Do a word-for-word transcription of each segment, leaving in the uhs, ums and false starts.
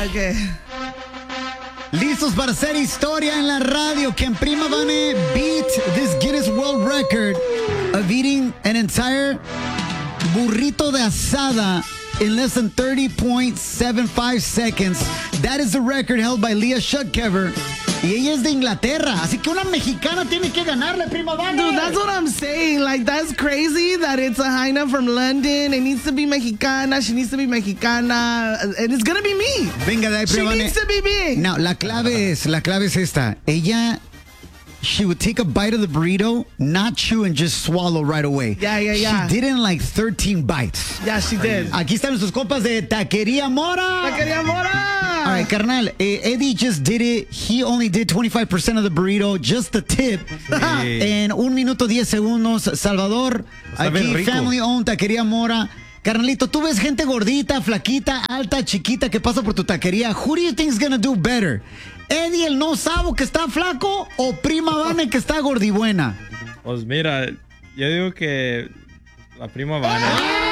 Okay. Listos para hacer historia en la radio. Can Prima Vane beat this Guinness World Record of eating an entire burrito de asada in less than thirty point seven five seconds? That is the record held by Leah Schutkever. Y ella es de Inglaterra, así que una mexicana tiene que ganarle, Prima Vane. Dude, that's what I'm saying. Like, that's crazy that it's a Jaina from London. It needs to be Mexicana. She needs to be Mexicana. And it's gonna be me. Venga de ahí, She Prima Vane. needs to be me. No, la clave es, la clave es esta. Ella, she would take a bite of the burrito, not chew and just swallow right away. Yeah, yeah, yeah. She did it in like thirteen bites. Yeah, she did. Aquí están nuestros compas de Taquería Mora. Taquería Mora. All right, carnal, eh, Eddie just did it. He only did twenty-five percent of the burrito, just the tip. En un minuto diez segundos. Salvador, Está bien aquí rico. family owned Taquería Mora. Carnalito, tú ves gente gordita, flaquita, alta, chiquita que pasa por tu taquería. Who do you think is gonna do better? ¿Eddie el no sabo que está flaco o Prima Vane que está gordibuena? Pues mira, yo digo que la Prima Vane.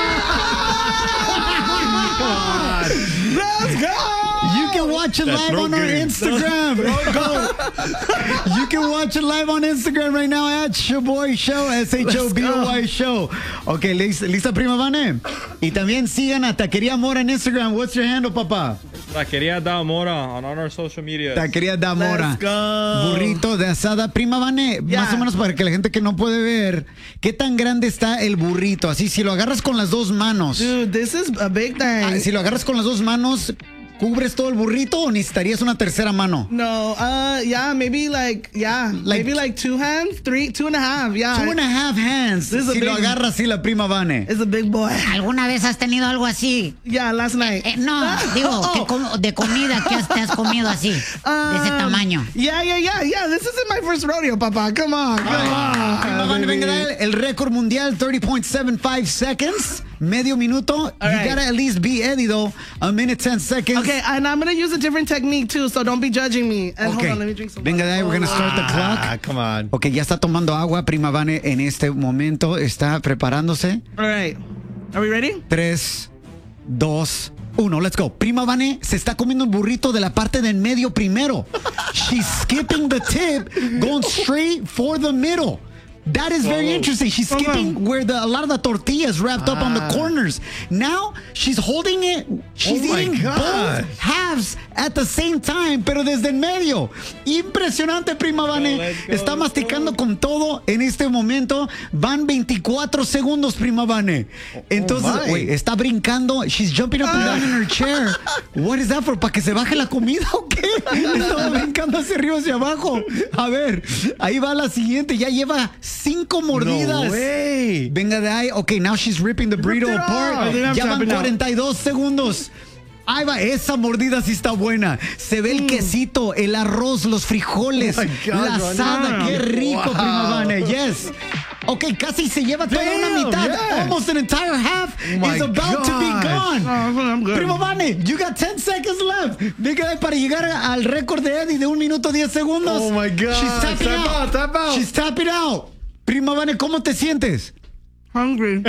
Let's go. You can watch it live on our Instagram. You can watch it live on Instagram right now at Shoboy Show, S H O B O Y Show. Ok, lista, lista, Prima Vane. Y también sigan a Taquería Mora en Instagram. What's your handle, papá? Taquería Da Mora on all our social media. Taquería Da Mora. Let's go. Burrito de asada. Prima Vane, Yeah. más o menos para que la gente que no puede ver, ¿qué tan grande está el burrito? Así, si lo agarras con las dos manos. Dude, this is a big thing. Ah, si lo agarras con las dos manos, ¿cubres todo el burrito o necesitarías una tercera mano? No, uh, yeah, maybe like, yeah, Like- maybe like two hands, three, two and a half, yeah. Two and a half hands. This is a Si lo big- agarra así la Prima Vane. It's a big boy. ¿Alguna vez has tenido algo así? Yeah, last night. Eh, no, digo, Oh. que com- de comida que has- te has comido así, de ese Um, tamaño. Yeah, yeah, yeah, yeah. This isn't my first rodeo, Papa. Come on, come Prima on. Vane, baby. venga, dale, el récord mundial, thirty point seven five seconds. Medio minuto. All you right. gotta at least be Eddie, though. A minute, ten seconds. Okay, and I'm gonna use a different technique too, so don't be judging me. And Okay. hold on, let me drink some Venga, water. de ahí, we're gonna start the clock. Ah, come on. Ok, ya está tomando agua. Prima Vane en este momento está preparándose. All right. Are we ready? Tres, dos, uno. Let's go. Prima Vane se está comiendo un burrito de la parte del medio primero. She's skipping the tip, going straight for the middle. That is very interesting. She's skipping where the a lot of the tortilla is wrapped up on the corners. Now she's holding it. She's Oh my eating God. both halves at the same time, pero desde el medio. Impresionante, Prima Vane. let's go, Está let's masticando go. con todo en este momento. Van veinticuatro segundos, Prima Vane. Entonces, my. güey, está brincando. She's jumping up and down in her chair. What is that for? ¿Para que se baje la comida o qué? Estaba brincando hacia arriba, hacia abajo. A ver, ahí va la siguiente. Ya lleva cinco mordidas. No way. Venga de ahí. Ok, now she's ripping the burrito it apart. off. I think I'm Ya van tapping out. cuarenta y dos segundos. Ahí va, esa mordida sí está buena. Se ve el quesito, el arroz, los frijoles, Oh my God, la asada. Ronald. Qué rico, Wow. Prima Vane. Yes. Ok, casi se lleva toda una Damn, mitad. yeah. Almost an entire half my is about to be gosh. gone. Oh, I'm good. Prima Vane, you got ten seconds left. Venga, para llegar al récord de Eddie de un minuto diez segundos. Oh my God. She's tapping Tap out. out, tap out. She's tapping out. Prima Vane, ¿cómo te sientes? Hungry.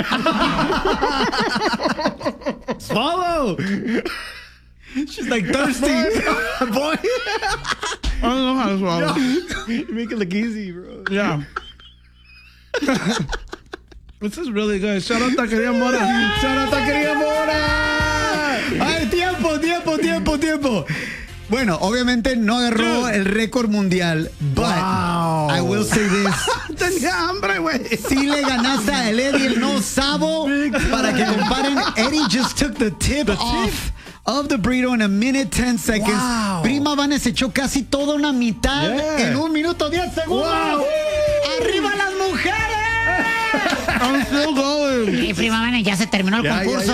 Swallow. She's like thirsty. Boy. I don't know how to swallow. You make it look easy, bro. Yeah. This is really good. Shout out Taquería Mora. Shout out Taquería Mora. Ay, tiempo, tiempo, tiempo, tiempo. Bueno, obviamente no agarró el récord mundial, but Wow. I will say this. Tenía hambre, güey. Si le ganaste a el Eddie el no sabo, para que comparen, Eddie just took the tip off of the burrito in a minute ten seconds. Wow. Prima Vane se echó casi toda una mitad Yeah. en un minuto diez segundos. Wow. ¡Arriba las mujeres! I'm still going. Y Prima Vane, ya se terminó el Ya, ya, concurso.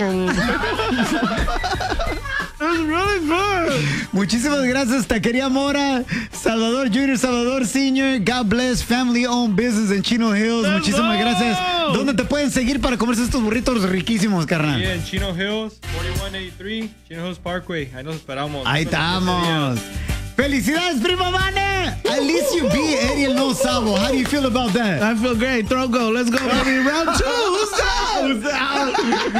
ya. It's really good. Muchísimas gracias, Taquería Mora, Salvador Junior, Salvador Senior, God bless, family owned business en Chino Hills. Let's Muchísimas go. gracias. ¿Dónde te pueden seguir para comerse estos burritos riquísimos, carnal? Yeah, en Chino Hills, forty-one eighty-three, Chino Hills Parkway. Ahí nos esperamos. Ahí estamos. ¡Felicidades, Prima Vane! At least you beat Eddie el no sabo. How do you feel about that? I feel great. Throw go. Let's go, baby. Round two. Who's down? Who's out?